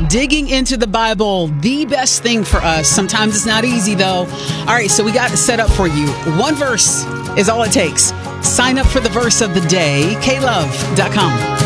digging into the Bible, the best thing for us. Sometimes it's not easy, though. All right, so we got it set up for you. One verse is all it takes. Sign up for the verse of the day, klove.com.